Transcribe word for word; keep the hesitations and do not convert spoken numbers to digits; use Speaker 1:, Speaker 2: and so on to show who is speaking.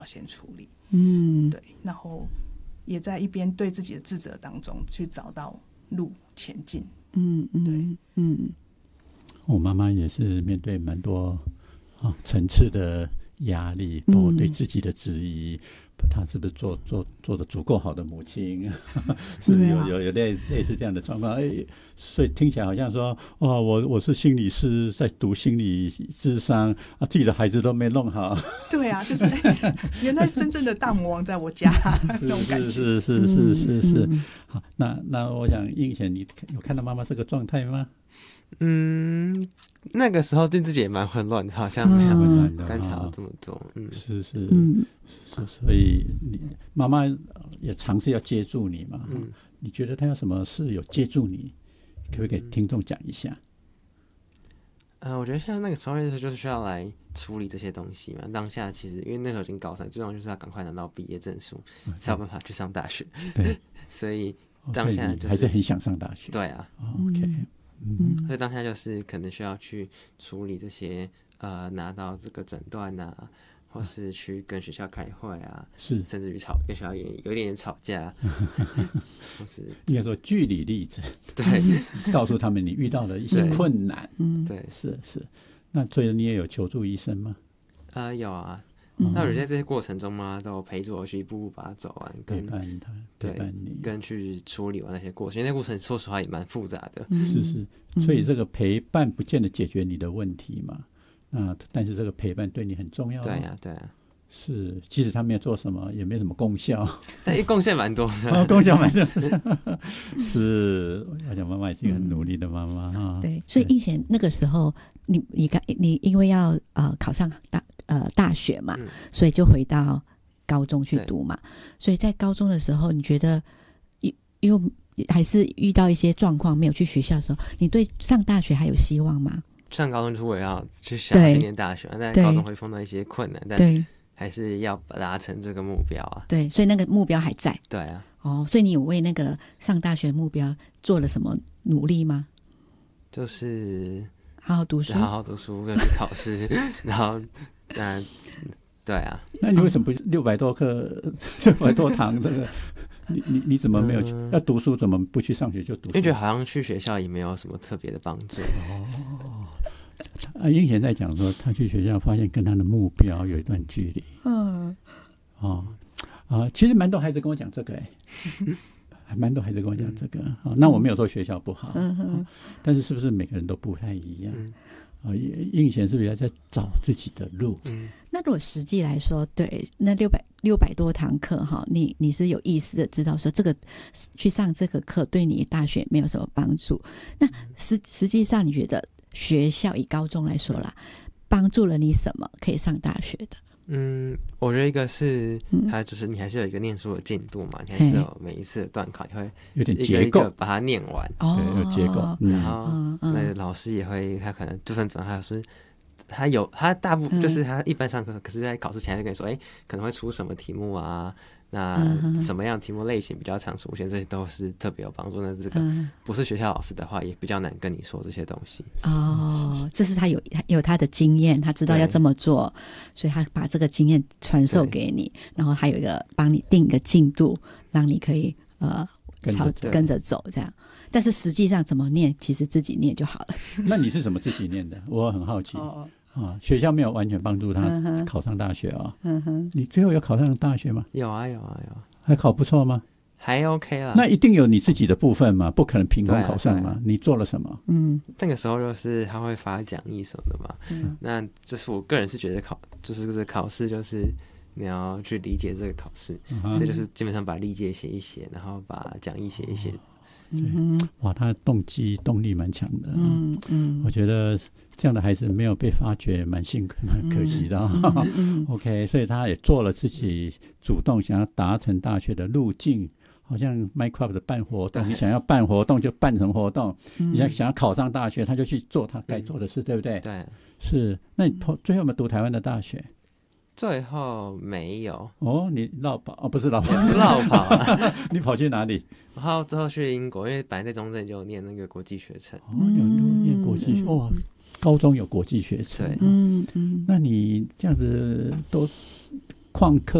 Speaker 1: 要先处理。
Speaker 2: 嗯，
Speaker 1: 对，然后也在一边对自己的自责当中去找到路前进。
Speaker 2: 嗯嗯，对，嗯，
Speaker 3: 我妈妈也是面对蛮多啊层次的压力，包括对自己的质疑，嗯、她是不是做做做的足够好的母亲，是有、啊、有有类类似这样的状况。哎，所以听起来好像说，哦，我我是心理师，在读心理諮商啊，自己的孩子都没弄好。
Speaker 1: 对啊，就是、哎、原来真正的大魔王在我家那种感觉。
Speaker 3: 是是是是是是。嗯、好，那那我想映贤，你有看到妈妈这个状态吗？
Speaker 4: 嗯，那个时候对自己也蛮混乱的，好像没有观察到这么多。嗯，
Speaker 3: 是是，嗯，所以你妈妈也尝试要接住你嘛。嗯，你觉得她有什么事有接住你？可不可以给听众讲一下？
Speaker 4: 呃，我觉得像那个时候就是需要来处理这些东西嘛。当下其实因为那时候已经高三，最重要就是要赶快拿到毕业证书，嗯、才有办法去上大学。
Speaker 3: 对，
Speaker 4: 所以当下就是、
Speaker 3: 还是很想上大学。
Speaker 4: 对啊。
Speaker 3: 哦、OK。
Speaker 4: 嗯，所以当下就是可能需要去处理这些呃，拿到这个诊断啊，或是去跟学校开会啊，
Speaker 3: 是
Speaker 4: 甚至于吵跟学校也有一点点吵架，或是
Speaker 3: 应该说据理力争，
Speaker 4: 对，
Speaker 3: 告诉他们你遇到的一些困难，
Speaker 4: 嗯，对，
Speaker 3: 是是。那所以你也有求助医生吗？
Speaker 4: 啊、呃，有啊。那我在这些过程中嘛，都有陪着我去一步步把它走完，跟
Speaker 3: 陪伴他，
Speaker 4: 对，
Speaker 3: 陪伴你，
Speaker 4: 跟去处理完那些过程。因为那过程说实话也蛮复杂的，
Speaker 3: 是是。所以这个陪伴不见得解决你的问题嘛，那但是这个陪伴对你很重要、啊。
Speaker 4: 对呀、啊，对呀、啊。
Speaker 3: 是，即使他没有做什么，也没什么功效，
Speaker 4: 但贡献蛮多的，
Speaker 3: 哦，功效蛮多。是，我想妈妈也是一个很努力的妈妈哈、
Speaker 2: 嗯。对，所以映贤那个时候，你你你因为要呃考上大呃大学嘛、嗯，所以就回到高中去读嘛。所以在高中的时候，你觉得又还是遇到一些状况，没有去学校的时候，你对上大学还有希望吗？
Speaker 4: 上高中就是为了要去想去念大学，但高中会碰到一些困难，但对。还是要达成这个目标啊！
Speaker 2: 对，所以那个目标还在。
Speaker 4: 对啊，
Speaker 2: 哦，所以你有为那个上大学目标做了什么努力吗？
Speaker 4: 就是
Speaker 2: 好好读书，
Speaker 4: 好好读书，要去考试，然后，那、呃、对啊。
Speaker 3: 那你为什么不六百多课、六百多堂这个？你你你怎么没有去、嗯？要读书怎么不去上学就读书？
Speaker 4: 因为觉得好像去学校也没有什么特别的帮助。
Speaker 3: 哦。啊，映贤在讲说，他去学校发现跟他的目标有一段距离。嗯，哦，啊，其实蛮多孩子跟我讲这个、欸，哎，还蛮多孩子跟我讲这个。啊、嗯，那我没有说学校不好，嗯嗯，但是是不是每个人都不太一样？嗯、啊，映贤是不是要在找自己的路？
Speaker 2: 嗯，那如果实际来说，对，那六百六百多堂课哈，你你是有意识的知道说这个去上这个课对你大学没有什么帮助，那实实际上你觉得？学校以高中来说啦，帮助了你什么可以上大学的？
Speaker 4: 嗯，我觉得一个是它就是你还是有一个念书的进度嘛，你还是有每一次的段考，你会
Speaker 3: 有点结构
Speaker 4: 把它念完，
Speaker 2: 哦、
Speaker 3: 对，有结构。
Speaker 4: 嗯、然后、嗯、那个老师也会，他可能就算怎么样，老师他有他大部分、嗯、就是他一般上课，可是在考试前就跟你说，哎，可能会出什么题目啊。那什么样的题目类型比较常出现，这些都是特别有帮助。那这个不是学校老师的话，也比较难跟你说这些东西。
Speaker 2: 哦，这是他有有他的经验，他知道要这么做，所以他把这个经验传授给你，然后还有一个帮你定一个进度，让你可以呃朝跟着走这样。但是实际上怎么念，其实自己念就好了。
Speaker 3: 那你是怎么自己念的？我很好奇。哦啊，学校没有完全帮助他考上大学啊、哦嗯。你最后有考上大学吗？
Speaker 4: 有啊，有啊，有。
Speaker 3: 还考不错吗？
Speaker 4: 还 OK 啦。
Speaker 3: 那一定有你自己的部分嘛，不可能凭空考上嘛、啊啊。你做了什么？
Speaker 2: 嗯，
Speaker 4: 那个时候就是他会发讲义什么的嘛。嗯，那就是我个人是觉得考，就是这个考试就是你要去理解这个考试，嗯、所以就是基本上把历届写一写，然后把讲义写一写。
Speaker 3: 嗯，哇，他的动机动力蛮强的、啊。嗯嗯，我觉得这样的孩子没有被发掘，蛮幸蛮可惜的、啊。嗯嗯、OK， 所以他也做了自己主动想要达成大学的路径。好像 Minecraft 的办活动，你想要办活动就办成活动，嗯、你想想要考上大学，他就去做他该做的事，嗯、对不对？
Speaker 4: 对，
Speaker 3: 是。那你最后有没有读台湾的大学？
Speaker 4: 最后没有
Speaker 3: 哦，你绕跑哦，不是绕跑，
Speaker 4: 绕跑、啊，
Speaker 3: 你跑去哪里？
Speaker 4: 然后之后去英国，因为本来在中正就念那个国际学程。
Speaker 3: 哦，有念国际学，哇、哦，高中有国际学程。
Speaker 4: 对，
Speaker 3: 嗯嗯。那你这样子都旷课